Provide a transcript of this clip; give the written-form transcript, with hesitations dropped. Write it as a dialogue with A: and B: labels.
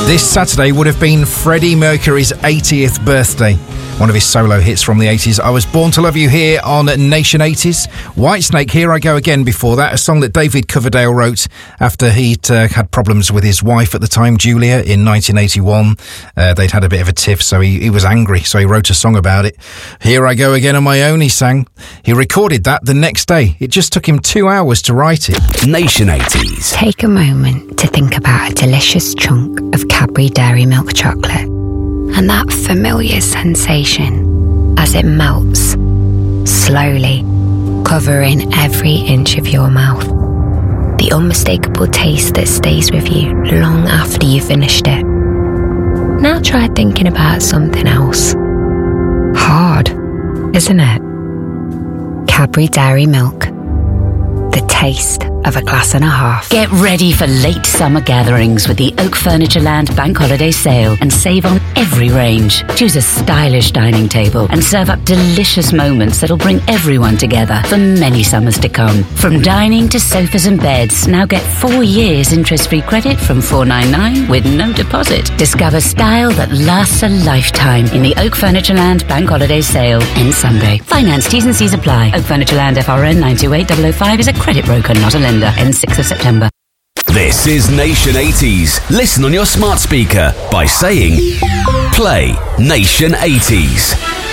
A: This Saturday would have been Freddie Mercury's 80th birthday. One of his solo hits from the 80s. I Was Born to Love You here on Nation 80s. Whitesnake, Here I Go Again before that. A song that David Coverdale wrote after he'd had problems with his wife at the time, Julia, in 1981. They'd had a bit of a tiff, so he was angry, so he wrote a song about it. Here I Go Again on My Own, he sang. He recorded that the next day. It just took him 2 hours to write it.
B: Nation 80s.
C: Take a moment to think about a delicious chunk of Cadbury Dairy Milk chocolate and that familiar sensation as it melts, slowly, covering every inch of your mouth. The unmistakable taste that stays with you long after you've finished it. Now try thinking about something else. Hard, isn't it? Cadbury Dairy Milk. The taste of a glass and a half.
D: Get ready for late summer gatherings with the Oak Furnitureland Bank Holiday Sale and save on every range. Choose a stylish dining table and serve up delicious moments that'll bring everyone together for many summers to come. From dining to sofas and beds, now get 4 years interest-free credit from $4.99 with no deposit. Discover style that lasts a lifetime in the Oak Furnitureland Bank Holiday Sale. Ends Sunday. Finance T's and C's apply. Oak Furnitureland FRN 928005 is a credit broker, not a lender. Ends 6th of September.
B: This is Nation 80s. Listen on your smart speaker by saying, play Nation 80s.